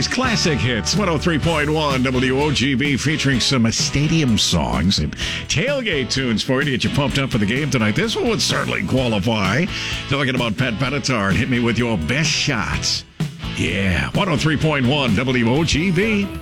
Today's classic hits, 103.1 WOGB, featuring some stadium songs and tailgate tunes for you to get you pumped up for the game tonight. This one would certainly qualify. Talking about Pat Benatar and Hit Me With Your Best Shots. Yeah, 103.1 WOGB.